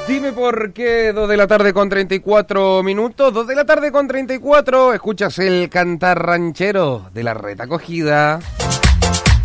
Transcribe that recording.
Dime por qué 2 de la tarde con 34 minutos, 2 de la tarde con 34, escuchas el cantar ranchero de la Reta Cogida.